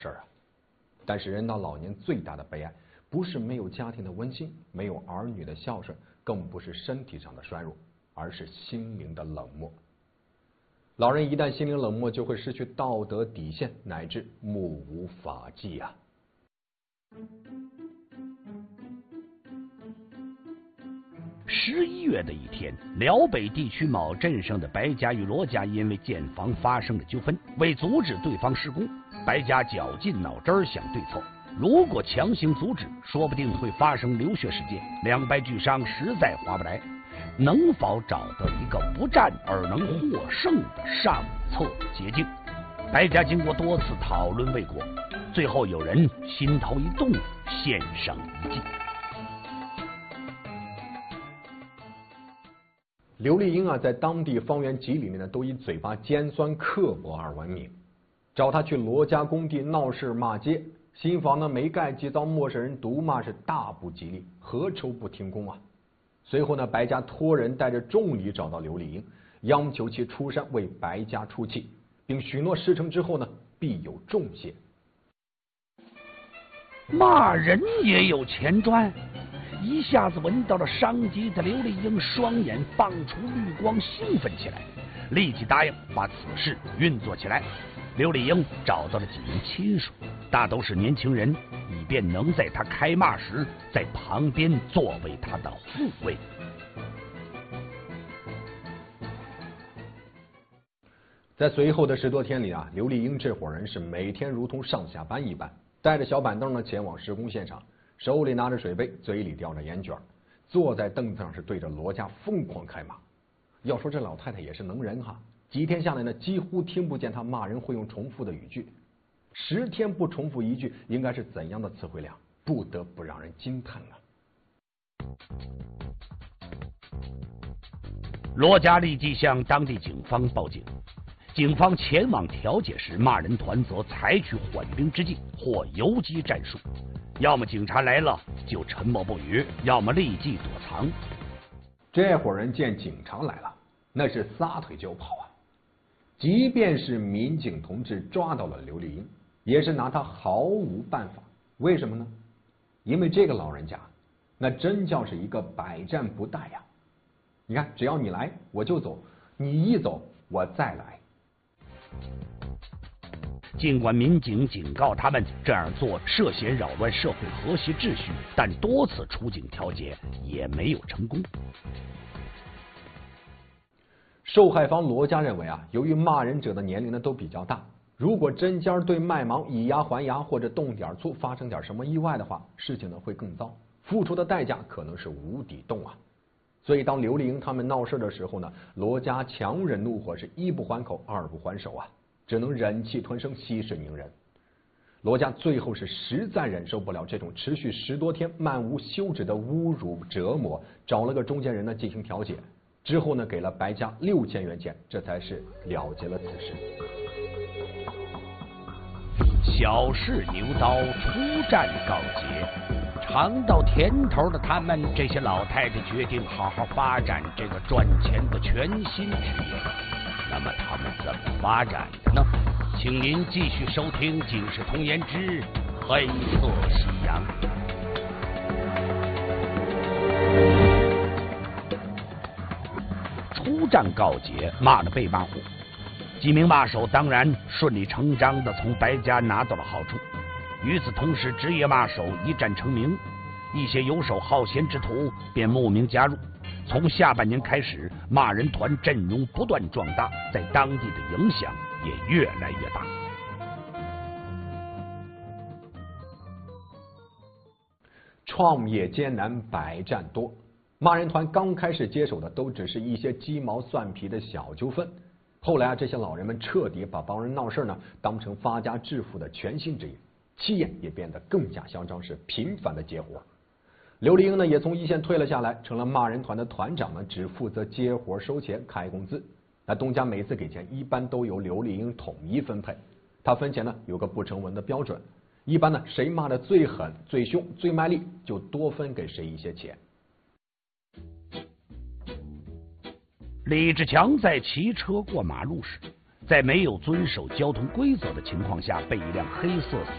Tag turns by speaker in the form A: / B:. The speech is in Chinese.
A: 事儿啊。但是人到老年最大的悲哀，不是没有家庭的温馨，没有儿女的孝顺，更不是身体上的衰弱，而是心灵的冷漠。老人一旦心灵冷漠，就会失去道德底线，乃至目无法纪啊。
B: 11月的一天，辽北地区某镇上的白家与罗家因为建房发生了纠纷，为阻止对方施工，白家绞尽脑汁想对策。如果强行阻止，说不定会发生流血事件，两败俱伤，实在划不来。能否找到一个不战而能获胜的上策捷径？白家经过多次讨论未果，最后有人心头一动，献上一计。
A: 刘丽英啊，在当地方圆几里内呢，都以嘴巴尖酸刻薄而闻名。找他去罗家工地闹事骂街，新房呢没盖，即遭陌生人毒骂，是大不吉利，何愁不停工啊？随后呢，白家托人带着重礼找到刘丽英，央求其出山为白家出气，并许诺事成之后呢，必有重谢。
B: 骂人也有钱赚。一下子闻到了商机的刘丽英双眼放出绿光，兴奋起来，立即答应把此事运作起来。刘丽英找到了几名亲属，大都是年轻人，以便能在他开骂时在旁边作为他的护卫。
A: 在随后的10多天里啊，刘丽英这伙人是每天如同上下班一般，带着小板凳呢前往施工现场，手里拿着水杯，嘴里叼着烟卷，坐在凳子上是对着罗家疯狂开骂。要说这老太太也是能人哈，几天下来呢，几乎听不见她骂人会用重复的语句。10天不重复一句，应该是怎样的词汇量，不得不让人惊叹啊！
B: 罗家立即向当地警方报警。警方前往调解时，骂人团则采取缓兵之计或游击战术，要么警察来了就沉默不语，要么立即躲藏。
A: 这伙人见警察来了，那是撒腿就跑啊！即便是民警同志抓到了刘丽英，也是拿他毫无办法。为什么呢？因为这个老人家那真叫是一个百战不殆呀！你看，只要你来我就走，你一走我再来。
B: 尽管民警警告他们这样做涉嫌扰乱社会和谐秩序，但多次出警调解也没有成功。
A: 受害方罗家认为啊，由于骂人者的年龄呢都比较大，如果针尖对麦芒，以牙还牙，或者动点粗，发生点什么意外的话，事情呢会更糟，付出的代价可能是无底洞啊。所以当刘丽英他们闹事的时候呢，罗家强忍怒火，是一不还口，二不还手啊，只能忍气吞声，息事宁人。罗家最后是实在忍受不了这种持续10多天漫无休止的侮辱折磨，找了个中间人呢进行调解，之后呢给了白家6000元钱，这才是了结了此事。
B: 小试牛刀，初战告捷。尝到甜头的他们，这些老太太决定好好发展这个赚钱的全新职业。那么他们怎么发展的呢？请您继续收听《警世通言之黑色夕阳》。初战告捷，骂了被骂户。几名骂手当然顺理成章地从白家拿到了好处。与此同时，职业骂手一战成名，一些游手好闲之徒便慕名加入。从下半年开始，骂人团阵容不断壮大，在当地的影响也越来越大。
A: 创业艰难，百战多。骂人团刚开始接手的都只是一些鸡毛蒜皮的小纠纷，后来啊，这些老人们彻底把帮人闹事呢当成发家致富的全新职业，气焰也变得更加嚣张，是频繁的接活。刘丽英呢也从一线退了下来，成了骂人团的团长呢，只负责接活、收钱、开工资。那东家每次给钱，一般都由刘丽英统一分配。他分钱呢有个不成文的标准，一般呢谁骂的最狠、最凶、最卖力，就多分给谁一些钱。
B: 李志强在骑车过马路时，在没有遵守交通规则的情况下，被一辆黑色